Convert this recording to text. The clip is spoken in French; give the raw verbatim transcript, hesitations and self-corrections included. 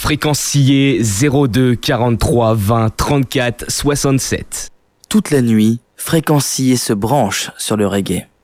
Fréquencier zéro deux quarante-trois vingt trente-quatre soixante-sept. Toute la nuit, Fréquencier se branche sur le reggae.